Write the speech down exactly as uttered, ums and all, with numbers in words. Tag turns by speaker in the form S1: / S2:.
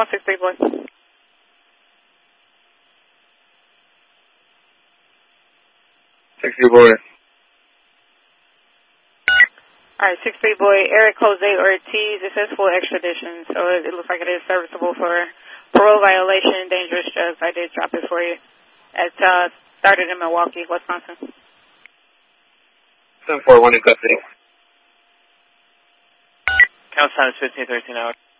S1: one six three, boy.
S2: six three, boy.
S1: Alright, six three, boy. Eric Jose Ortiz. It says full extradition, so it, it looks like it is serviceable for parole violation, dangerous drugs. I did drop it for you. It uh, started in Milwaukee, Wisconsin.
S2: seven four one in custody.
S3: Count time is fifteen thirteen hours.